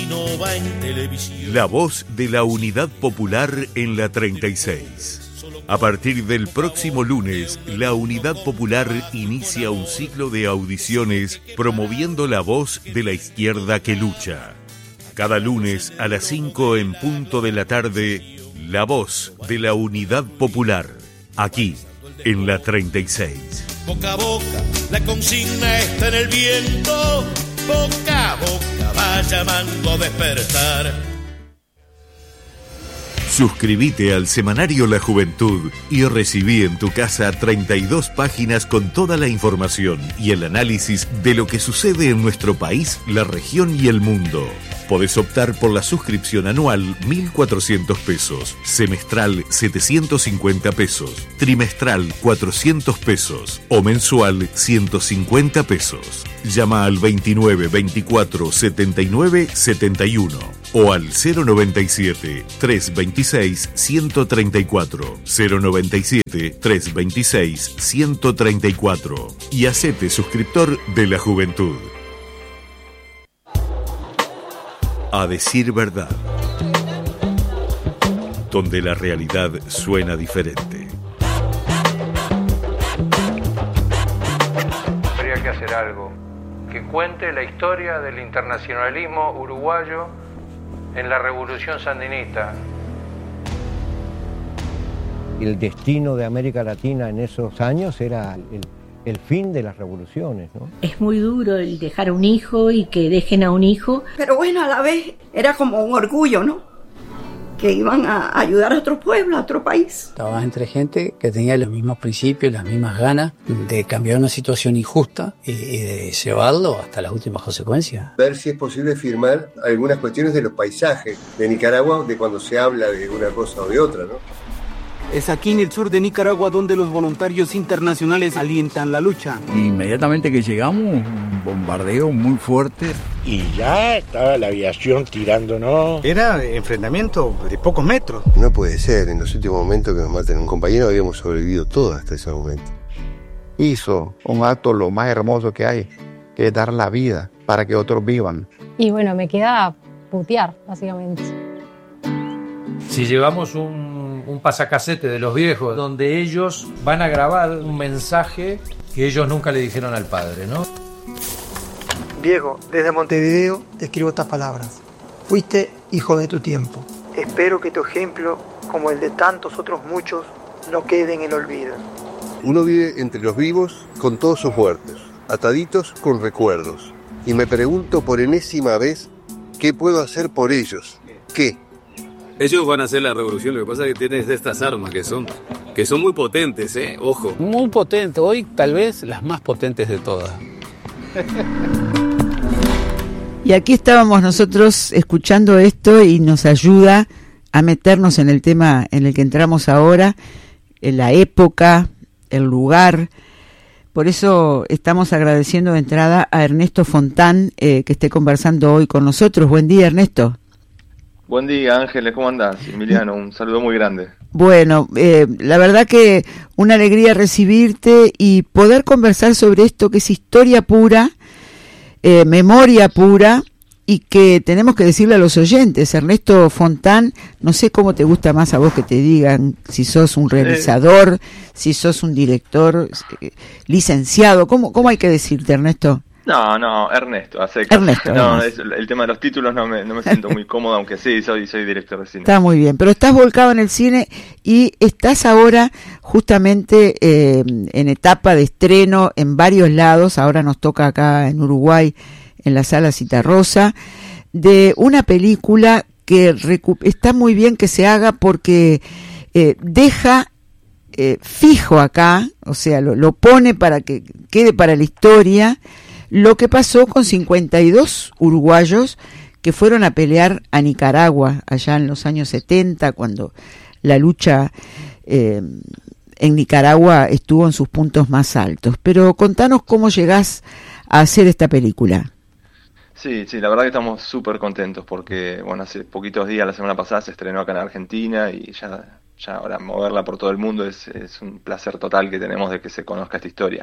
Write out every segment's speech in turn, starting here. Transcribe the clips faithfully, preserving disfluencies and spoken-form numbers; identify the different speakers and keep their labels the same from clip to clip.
Speaker 1: no va en televisión.
Speaker 2: La voz de la Unidad Popular en la treinta y seis. A partir del próximo lunes, la Unidad Popular inicia un ciclo de audiciones promoviendo la voz de la izquierda que lucha. Cada lunes a las cinco en punto de la tarde, la voz de la Unidad Popular, aquí en la treinta y seis.
Speaker 1: Boca a boca, la consigna está en el viento. Boca a boca va llamando a despertar.
Speaker 2: Suscríbete al semanario La Juventud y recibí en tu casa treinta y dos páginas con toda la información y el análisis de lo que sucede en nuestro país, la región y el mundo. Podés optar por la suscripción anual mil cuatrocientos pesos, semestral setecientos cincuenta pesos, trimestral cuatrocientos pesos o mensual ciento cincuenta pesos. Llama al veintinueve veinticuatro setenta y nueve setenta y uno o al cero noventa y siete trescientos veintiséis ciento treinta y cuatro, cero noventa y siete trescientos veintiséis ciento treinta y cuatro y hacete suscriptor de La Juventud. A decir verdad, donde la realidad suena diferente.
Speaker 3: Habría que hacer algo que cuente la historia del internacionalismo uruguayo en la revolución sandinista.
Speaker 4: El destino de América Latina en esos años era el, el fin de las revoluciones, ¿no?
Speaker 5: Es muy duro el dejar a un hijo y que dejen a un hijo.
Speaker 6: Pero bueno, a la vez era como un orgullo, ¿no? Que iban a ayudar a otro pueblo, a otro país.
Speaker 7: Estabas entre gente que tenía los mismos principios, las mismas ganas de cambiar una situación injusta y, y de llevarlo hasta las últimas consecuencias.
Speaker 8: Ver si es posible firmar algunas cuestiones de los paisajes de Nicaragua, de cuando se habla de una cosa o de otra, ¿no?
Speaker 9: Es aquí en el sur de Nicaragua donde los voluntarios internacionales alientan la lucha.
Speaker 10: Inmediatamente que llegamos, un bombardeo muy fuerte.
Speaker 11: Y ya estaba la aviación tirándonos.
Speaker 9: Era enfrentamiento de pocos metros.
Speaker 8: No puede ser, en los últimos momentos que nos maten a un compañero habíamos sobrevivido todos hasta ese momento.
Speaker 12: Hizo un acto lo más hermoso que hay, que es dar la vida para que otros vivan.
Speaker 13: Y bueno, me queda putear, básicamente.
Speaker 3: Si llevamos un un pasacasete de los viejos donde ellos van a grabar un mensaje que ellos nunca le dijeron al padre, ¿no?
Speaker 14: Diego, desde Montevideo te escribo estas palabras. Fuiste hijo de tu tiempo. Espero que tu ejemplo, como el de tantos otros muchos, no quede en el olvido.
Speaker 8: Uno vive entre los vivos con todos sus muertos, ataditos con recuerdos. Y me pregunto por enésima vez, ¿qué puedo hacer por ellos? ¿Qué?
Speaker 15: Ellos van a hacer la revolución, lo que pasa es que tienes estas armas que son, que son muy potentes, ¿eh? Ojo.
Speaker 7: Muy potentes, hoy tal vez las más potentes de todas.
Speaker 16: Y aquí estábamos nosotros escuchando esto y nos ayuda a meternos en el tema en el que entramos ahora, en la época, el lugar. Por eso estamos agradeciendo de entrada a Ernesto Fontán, eh, que esté conversando hoy con nosotros. Buen día, Ernesto.
Speaker 17: Buen día, Ángeles, ¿cómo andás? Emiliano, un saludo muy grande.
Speaker 16: Bueno, eh, la verdad que una alegría recibirte y poder conversar sobre esto que es historia pura, eh, memoria pura, y que tenemos que decirle a los oyentes. Ernesto Fontán, no sé cómo te gusta más a vos que te digan, si sos un realizador, eh. si sos un director, eh, licenciado, ¿cómo, cómo hay que decirte, Ernesto?
Speaker 17: No, no, Ernesto, a secas.
Speaker 16: Ernesto.
Speaker 17: No, es, el tema de los títulos no me, no me siento muy cómodo, aunque sí, soy, soy director de cine.
Speaker 16: Está muy bien, pero estás volcado en el cine y estás ahora justamente eh, en etapa de estreno en varios lados. Ahora nos toca acá en Uruguay, en la Sala Citarrosa, de una película que recu- está muy bien que se haga porque eh, deja eh, fijo acá, o sea, lo, lo pone para que quede para la historia, lo que pasó con cincuenta y dos uruguayos que fueron a pelear a Nicaragua allá en los años setenta, cuando la lucha eh, en Nicaragua estuvo en sus puntos más altos. Pero contanos cómo llegás a hacer esta película.
Speaker 17: Sí, sí, la verdad que estamos súper contentos porque, bueno, hace poquitos días, la semana pasada, se estrenó acá en Argentina y ya, ya ahora moverla por todo el mundo es, es un placer total que tenemos de que se conozca esta historia.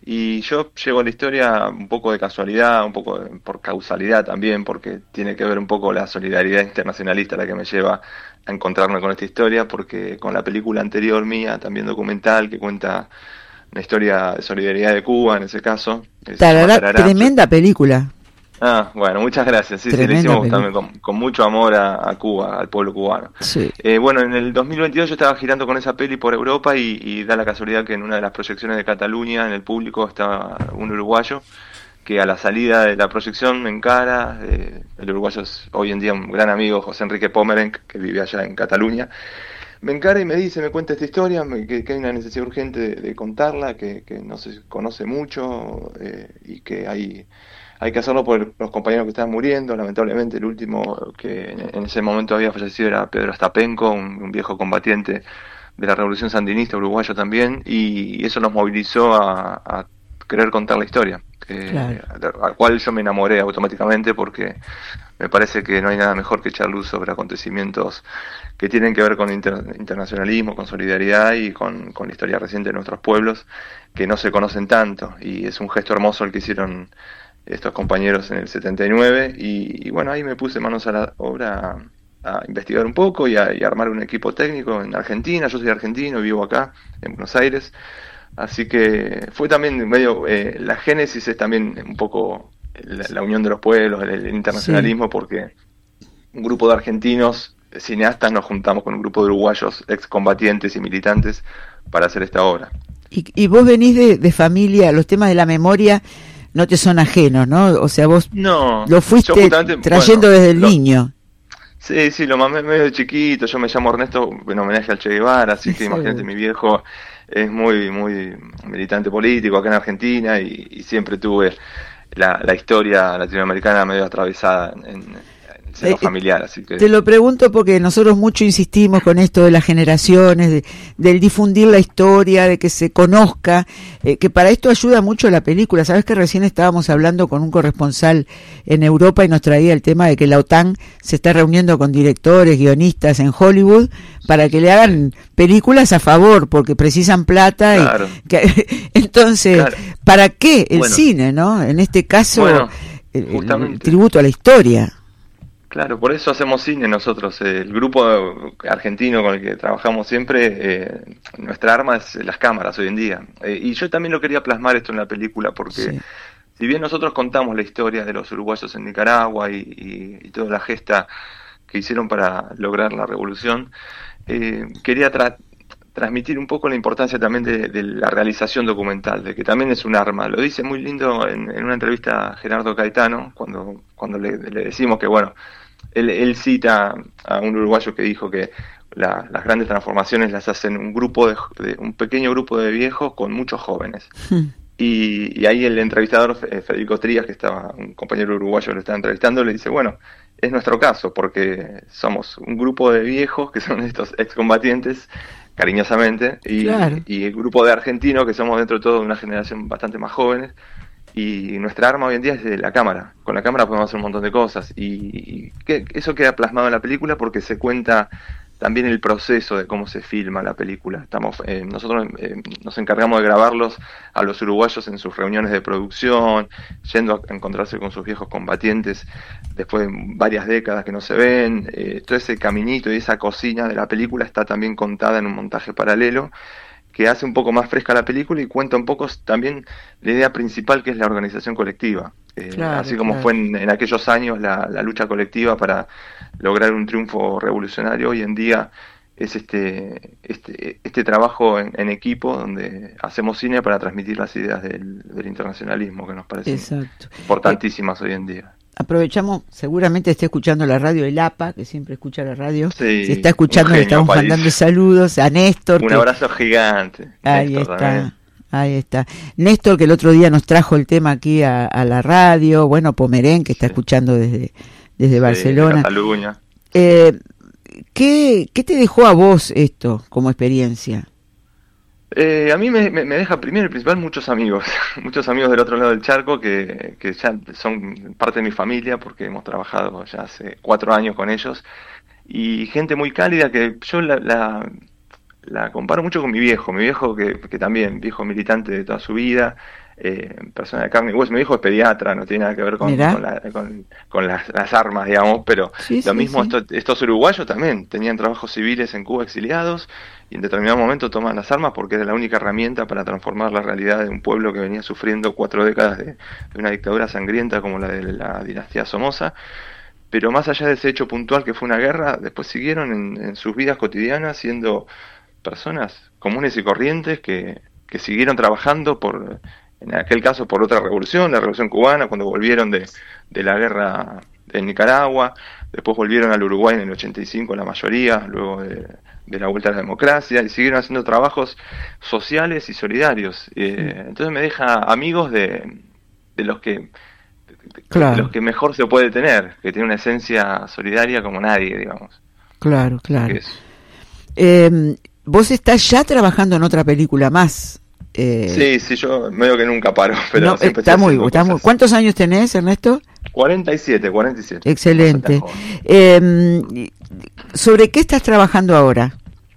Speaker 17: Y yo llego a la historia un poco de casualidad, un poco de, por causalidad también, porque tiene que ver un poco la solidaridad internacionalista la que me lleva a encontrarme con esta historia, porque con la película anterior mía, también documental, que cuenta una historia de solidaridad de Cuba en ese caso.
Speaker 16: Tarará, tremenda película.
Speaker 17: Ah, bueno, muchas gracias. Sí, Tremenda sí, le hicimos también con, con mucho amor a, a Cuba, al pueblo cubano.
Speaker 16: Sí.
Speaker 17: Eh, bueno, en el dos mil veintidós yo estaba girando con esa peli por Europa y, y da la casualidad que en una de las proyecciones de Cataluña, en el público, estaba un uruguayo que a la salida de la proyección me encara. Eh, el uruguayo es hoy en día un gran amigo, José Enrique Pomerenc, que vive allá en Cataluña. Me encara y me dice, me cuenta esta historia, me, que, que hay una necesidad urgente de, de contarla, que, que no se conoce mucho eh, y que hay... Hay que hacerlo por los compañeros que estaban muriendo. Lamentablemente el último que en ese momento había fallecido era Pedro Astapenko, un, un viejo combatiente de la Revolución Sandinista, uruguayo también, y eso nos movilizó a, a querer contar la historia, eh, claro. Al cual yo me enamoré automáticamente porque me parece que no hay nada mejor que echar luz sobre acontecimientos que tienen que ver con inter, internacionalismo, con solidaridad y con, con la historia reciente de nuestros pueblos, que no se conocen tanto, y es un gesto hermoso el que hicieron estos compañeros en el setenta y nueve, y, y bueno, ahí me puse manos a la obra a, a investigar un poco y a, y a armar un equipo técnico en Argentina. Yo soy argentino, vivo acá en Buenos Aires, así que fue también medio, eh, la génesis es también un poco la, la unión de los pueblos, el, el internacionalismo, sí. Porque un grupo de argentinos cineastas nos juntamos con un grupo de uruguayos excombatientes y militantes para hacer esta obra.
Speaker 16: Y, y vos venís de, de familia, los temas de la memoria no te son ajenos, ¿no? O sea, vos
Speaker 17: no,
Speaker 16: lo fuiste trayendo bueno, desde el lo, niño.
Speaker 17: Sí, sí, lo mamé medio chiquito. Yo me llamo Ernesto en homenaje al Che Guevara, así que sí. Imagínate, mi viejo es muy muy militante político acá en Argentina y, y siempre tuve la, la historia latinoamericana medio atravesada en, en Eh, familiar, así que...
Speaker 16: Te lo pregunto porque nosotros mucho insistimos con esto de las generaciones, de, del difundir la historia, de que se conozca, eh, que para esto ayuda mucho la película. Sabes que recién estábamos hablando con un corresponsal en Europa y nos traía el tema de que la OTAN se está reuniendo con directores, guionistas en Hollywood para que le hagan películas a favor, porque precisan plata.
Speaker 17: Claro.
Speaker 16: Y que, entonces, claro. ¿Para qué el bueno, cine, no? En este caso, bueno, el, el tributo a la historia.
Speaker 17: Claro, por eso hacemos cine nosotros. Eh, el grupo argentino con el que trabajamos siempre, eh, nuestra arma es las cámaras hoy en día. Eh, y yo también lo quería plasmar esto en la película porque sí. Si bien nosotros contamos la historia de los uruguayos en Nicaragua y, y, y toda la gesta que hicieron para lograr la revolución, eh, quería tra transmitir un poco la importancia también de, de la realización documental, de que también es un arma. Lo dice muy lindo en, en una entrevista a Gerardo Caetano, cuando, cuando le, le decimos que, bueno, él, él cita a un uruguayo que dijo que la, las grandes transformaciones las hacen un grupo de, de un pequeño grupo de viejos con muchos jóvenes. Hmm. Y, y ahí el entrevistador Federico Trías, que estaba, un compañero uruguayo que lo estaba entrevistando, le dice, bueno, es nuestro caso, porque somos un grupo de viejos que son estos excombatientes, cariñosamente, y, claro. y el grupo de argentinos que somos dentro de todo una generación bastante más jóvenes, y nuestra arma hoy en día es de la cámara. Con la cámara podemos hacer un montón de cosas, y, y que, eso queda plasmado en la película porque se cuenta también el proceso de cómo se filma la película. Estamos, eh, nosotros eh, nos encargamos de grabarlos a los uruguayos en sus reuniones de producción, yendo a encontrarse con sus viejos combatientes después de varias décadas que no se ven. Eh, todo ese caminito y esa cocina de la película está también contada en un montaje paralelo que hace un poco más fresca la película y cuenta un poco también la idea principal, que es la organización colectiva. Eh, claro, así como claro. fue en, en aquellos años la, la lucha colectiva para lograr un triunfo revolucionario, hoy en día es este este este trabajo en, en equipo donde hacemos cine para transmitir las ideas del, del internacionalismo, que nos parecen Exacto. importantísimas eh, hoy en día.
Speaker 16: Aprovechamos, seguramente está escuchando la radio el A P A, que siempre escucha la radio.
Speaker 17: Sí,
Speaker 16: si está escuchando, le estamos país. mandando saludos a Néstor.
Speaker 17: Un
Speaker 16: que...
Speaker 17: abrazo gigante.
Speaker 16: Ahí
Speaker 17: Néstor,
Speaker 16: está.
Speaker 17: También.
Speaker 16: Ahí está. Néstor, que el otro día nos trajo el tema aquí a, a la radio. Bueno, Pomerén, que está sí. escuchando desde, desde sí, Barcelona.
Speaker 17: De Cataluña.
Speaker 16: Eh, ¿qué, ¿Qué te dejó a vos esto como experiencia?
Speaker 17: Eh, a mí me, me, me deja primero y principal muchos amigos, muchos amigos del otro lado del charco que, que ya son parte de mi familia porque hemos trabajado ya hace cuatro años con ellos, y gente muy cálida que yo la, la la comparo mucho con mi viejo, mi viejo que, que también, viejo militante de toda su vida, eh, persona de carne y hueso. Mi viejo es pediatra, no tiene nada que ver con, con, la, con, con las, las armas, digamos, pero sí, lo sí, mismo sí. Esto, estos uruguayos también tenían trabajos civiles en Cuba, exiliados, y en determinado momento toman las armas porque era la única herramienta para transformar la realidad de un pueblo que venía sufriendo cuatro décadas de, de una dictadura sangrienta como la de la dinastía Somoza. Pero más allá de ese hecho puntual que fue una guerra, después siguieron en, en sus vidas cotidianas siendo personas comunes y corrientes que, que siguieron trabajando por, en aquel caso, por otra revolución, la revolución cubana, cuando volvieron de, de la guerra de Nicaragua, después volvieron al Uruguay en el ochenta y cinco la mayoría, luego de, de la vuelta a la democracia, y siguieron haciendo trabajos sociales y solidarios. Eh, entonces me deja amigos de, de los que claro. de los que mejor se puede tener, que tiene una esencia solidaria como nadie, digamos.
Speaker 16: Claro, claro. Eh, vos estás ya trabajando en otra película más. Eh...
Speaker 17: Sí, sí, yo medio que nunca paro, pero
Speaker 16: no,
Speaker 17: siempre
Speaker 16: está muy, está muy... ¿Cuántos años tenés, Ernesto?
Speaker 17: cuarenta y siete, cuarenta y siete.
Speaker 16: Excelente. Eh, ¿Sobre qué estás trabajando ahora?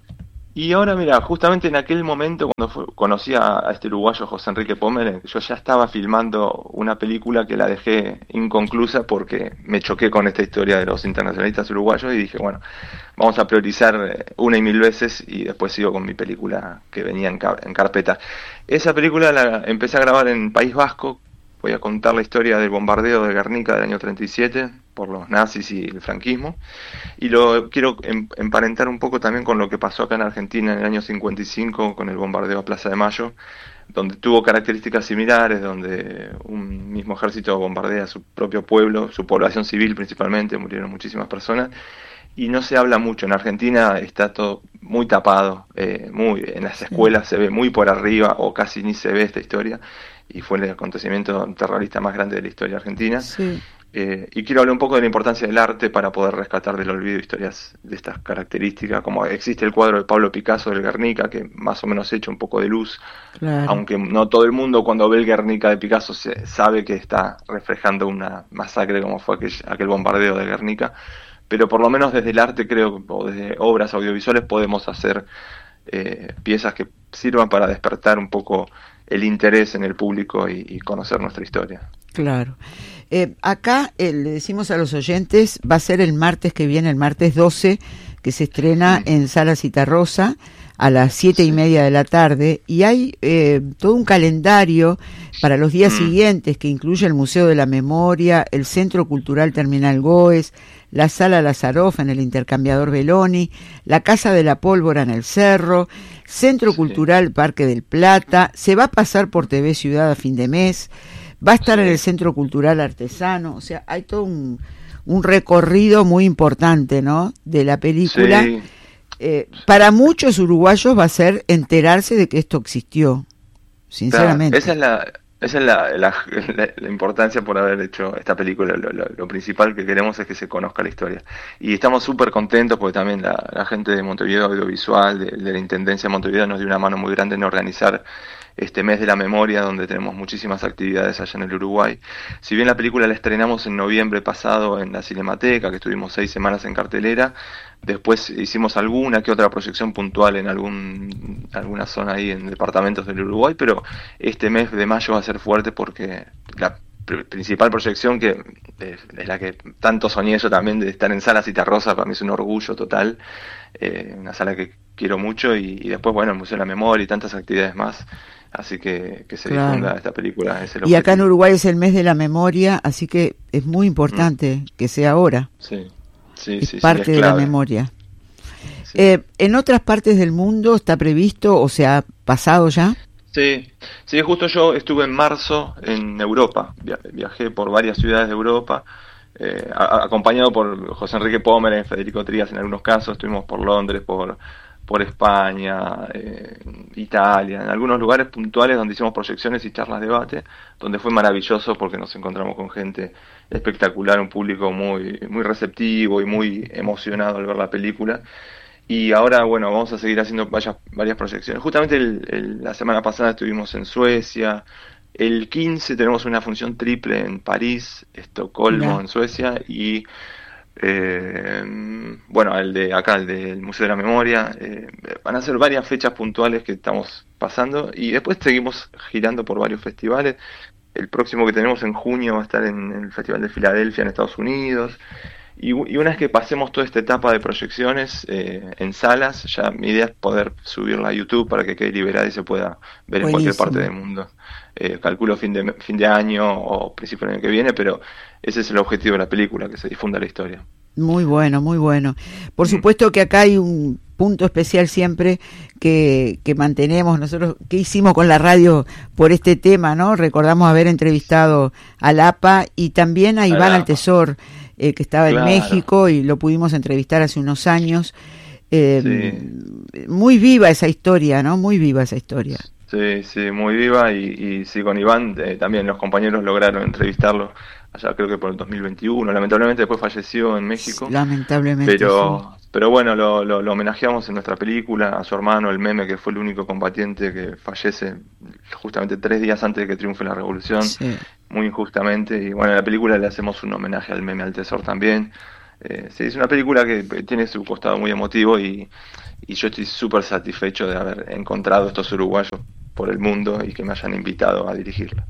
Speaker 17: Y ahora, mira, justamente en aquel momento cuando fue, conocí a, a este uruguayo José Enrique Pomer, yo ya estaba filmando una película que la dejé inconclusa porque me choqué con esta historia de los internacionalistas uruguayos y dije, bueno, vamos a priorizar una y mil veces y después sigo con mi película que venía en, car- en carpeta. Esa película la empecé a grabar en País Vasco. Voy a contar la historia del bombardeo de Guernica del año treinta y siete por los nazis y el franquismo, y lo quiero emparentar un poco también con lo que pasó acá en Argentina en el año cincuenta y cinco con el bombardeo a Plaza de Mayo, donde tuvo características similares, donde un mismo ejército bombardea su propio pueblo, su población civil principalmente, murieron muchísimas personas, y no se habla mucho. En Argentina está todo muy tapado, eh, muy en las escuelas se ve muy por arriba o casi ni se ve esta historia, y fue el acontecimiento terrorista más grande de la historia argentina.
Speaker 16: Sí.
Speaker 17: Eh, y quiero hablar un poco de la importancia del arte para poder rescatar del olvido historias de estas características, como existe el cuadro de Pablo Picasso del Guernica, que más o menos echa un poco de luz, claro. Aunque no todo el mundo cuando ve el Guernica de Picasso se sabe que está reflejando una masacre como fue aquel, aquel bombardeo de Guernica, pero por lo menos desde el arte, creo, o desde obras audiovisuales podemos hacer eh, piezas que sirvan para despertar un poco el interés en el público y, y conocer nuestra historia.
Speaker 16: Claro. Eh, acá eh, le decimos a los oyentes, va a ser el martes que viene, el martes doce, que se estrena sí. en Sala Citarrosa a las siete sí. y media de la tarde, y hay eh, todo un calendario para los días mm. siguientes que incluye el Museo de la Memoria, el Centro Cultural Terminal Goes, la Sala Lazaroff en el Intercambiador Beloni, la Casa de la Pólvora en el Cerro, Centro sí. Cultural Parque del Plata, se va a pasar por T V Ciudad a fin de mes, va a estar sí. en el Centro Cultural Artesano, o sea, hay todo un, un recorrido muy importante, ¿no?, de la película.
Speaker 17: Sí.
Speaker 16: Eh, para muchos uruguayos va a ser enterarse de que esto existió, sinceramente.
Speaker 17: Claro, esa es la... Esa es la, la, la, la importancia por haber hecho esta película. Lo, lo, lo principal que queremos es que se conozca la historia. Y estamos súper contentos porque también la, la gente de Montevideo Audiovisual, de, de la Intendencia de Montevideo, nos dio una mano muy grande en organizar este mes de la memoria, donde tenemos muchísimas actividades allá en el Uruguay. Si bien la película la estrenamos en noviembre pasado en la Cinemateca, que estuvimos seis semanas en cartelera, después hicimos alguna que otra proyección puntual en algún alguna zona ahí en departamentos del Uruguay, pero este mes de mayo va a ser fuerte porque la pr- principal proyección, que es, es la que tanto soñé yo también, de estar en Sala Citarrosa, para mí es un orgullo total, eh, una sala que quiero mucho, y, y después, bueno, el Museo de la Memoria y tantas actividades más. Así que que se claro. difunda esta película. Es el
Speaker 16: y acá en Uruguay es el mes de la memoria, así que es muy importante mm. que sea ahora.
Speaker 17: Sí, sí,
Speaker 16: es
Speaker 17: sí.
Speaker 16: parte
Speaker 17: sí, es
Speaker 16: de la memoria. Sí. Eh, ¿En otras partes del mundo está previsto o se ha pasado ya?
Speaker 17: Sí, sí, justo yo estuve en marzo en Europa. Viajé por varias ciudades de Europa, eh, a, acompañado por José Enrique Pomer, Federico Trías en algunos casos. Estuvimos por Londres, por... por España, eh, Italia, en algunos lugares puntuales donde hicimos proyecciones y charlas de debate, donde fue maravilloso porque nos encontramos con gente espectacular, un público muy muy receptivo y muy emocionado al ver la película. Y ahora, bueno, vamos a seguir haciendo varias, varias proyecciones. Justamente el, el, la semana pasada estuvimos en Suecia. El quince tenemos una función triple en París, Estocolmo, no. en Suecia, y Eh, bueno, el de acá, el del Museo de la Memoria. Eh, van a ser varias fechas puntuales que estamos pasando y después seguimos girando por varios festivales. El próximo que tenemos en junio va a estar en el Festival de Filadelfia en Estados Unidos. Y, y una vez que pasemos toda esta etapa de proyecciones eh, en salas, ya mi idea es poder subirla a YouTube para que quede liberada y se pueda ver. Buenísimo. En cualquier parte del mundo. Eh, calculo fin de fin de año o principio del año que viene, pero ese es el objetivo de la película, que se difunda la historia.
Speaker 16: Muy bueno, muy bueno. Por supuesto que acá hay un punto especial siempre que, que mantenemos nosotros, que hicimos con la radio por este tema, ¿no? Recordamos haber entrevistado a Lapa y también a Iván Altesor, eh, que estaba claro. en México y lo pudimos entrevistar hace unos años. Eh, sí. Muy viva esa historia, ¿no? Muy viva esa historia.
Speaker 17: Sí, sí, muy viva y, y sí, con Iván eh, también los compañeros lograron entrevistarlo allá creo que por el dos mil veintiuno, lamentablemente después falleció en México.
Speaker 16: Lamentablemente,
Speaker 17: Pero,
Speaker 16: sí.
Speaker 17: pero bueno, lo, lo, lo homenajeamos en nuestra película, a su hermano, el Meme, que fue el único combatiente que fallece justamente tres días antes de que triunfe la revolución, sí. muy injustamente, y bueno, en la película le hacemos un homenaje al Meme Altesor también. Eh, sí, es una película que tiene su costado muy emotivo y, y yo estoy súper satisfecho de haber encontrado estos uruguayos por el mundo y que me hayan invitado a dirigirla.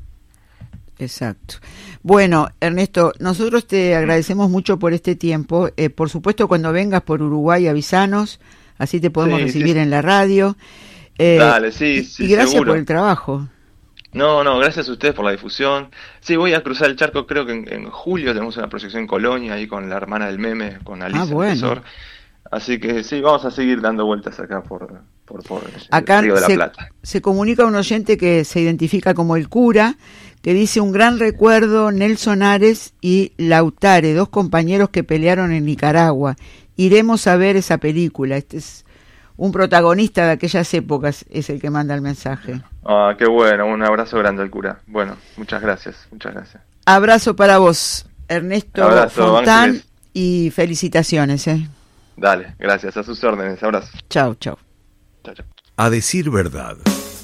Speaker 16: Exacto. Bueno, Ernesto, nosotros te agradecemos mucho por este tiempo. Eh, por supuesto, cuando vengas por Uruguay, avisanos, así te podemos sí, recibir sí. en la radio.
Speaker 17: Eh, Dale, sí, sí,
Speaker 16: y gracias
Speaker 17: seguro.
Speaker 16: por el trabajo.
Speaker 17: No, no, gracias a ustedes por la difusión. Sí, voy a cruzar el charco, creo que en, en julio tenemos una proyección en Colonia, ahí con la hermana del Meme, con Alicia
Speaker 16: ah, bueno.
Speaker 17: Altesor. Así que sí, vamos a seguir dando vueltas acá por, por, por
Speaker 16: acá
Speaker 17: el Río de la
Speaker 16: se,
Speaker 17: Plata.
Speaker 16: Se comunica un oyente que se identifica como el cura, que dice: un gran recuerdo, Nelson Ares y Lautare, dos compañeros que pelearon en Nicaragua. Iremos a ver esa película. Este es un protagonista de aquellas épocas, es el que manda el mensaje.
Speaker 17: Ah, qué bueno, un abrazo grande al cura. Bueno, muchas gracias, muchas gracias.
Speaker 16: Abrazo para vos, Ernesto
Speaker 17: abrazo,
Speaker 16: Fontán,
Speaker 17: Ángeles.
Speaker 16: Y felicitaciones, ¿eh?
Speaker 17: Dale, gracias, a sus órdenes, abrazo.
Speaker 16: Chao, chao.
Speaker 17: Chao, chao.
Speaker 2: A decir verdad.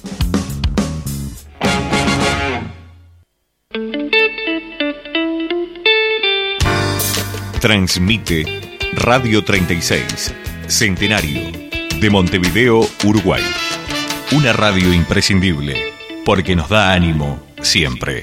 Speaker 2: Transmite Radio treinta y seis, Centenario, de Montevideo, Uruguay. Una radio imprescindible, porque nos da ánimo siempre.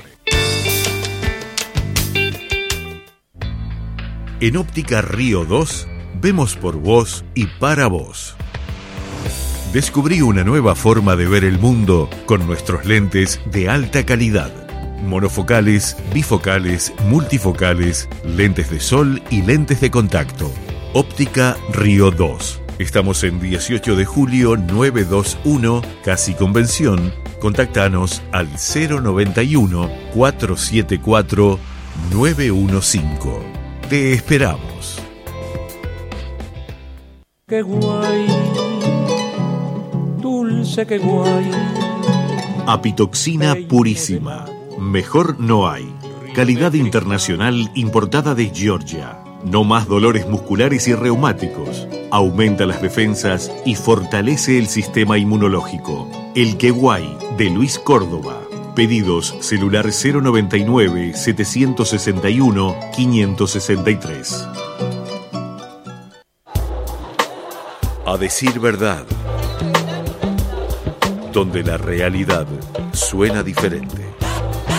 Speaker 2: En Óptica Río dos, vemos por vos y para vos. Descubrí una nueva forma de ver el mundo con nuestros lentes de alta calidad. Monofocales, bifocales, multifocales, lentes de sol y lentes de contacto. Óptica Río dos. Estamos en dieciocho de julio novecientos veintiuno, Casi Convención. Contactanos al cero noventa y uno, cuatrocientos setenta y cuatro, novecientos quince. Te esperamos.
Speaker 18: Qué guay, dulce, qué guay.
Speaker 2: Apitoxina purísima. Mejor no hay. Calidad internacional importada de Georgia. No más dolores musculares y reumáticos. Aumenta las defensas y fortalece el sistema inmunológico. El Queguay, de Luis Córdoba. Pedidos celular cero noventa y nueve, setecientos sesenta y uno, quinientos sesenta y tres. A decir verdad. Donde la realidad suena diferente.